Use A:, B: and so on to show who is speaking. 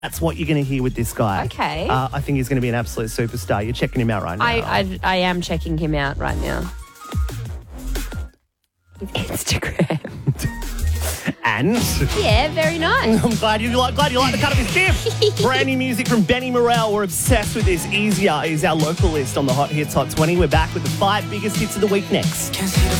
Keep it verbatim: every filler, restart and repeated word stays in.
A: That's what you're going to hear with this guy.
B: Okay.
A: Uh, I think he's going to be an absolute superstar. You're checking him out right now.
B: I, I, I am checking him out right now. His Instagram.
A: And
B: Yeah, very nice.
A: I'm glad you like glad you like the cut of his jib. Brand new music from Benny Morel. We're obsessed with this. Easier is our local list on the Hot Hits Hot twenty. We're back with the five biggest hits of the week next.
C: Can't see the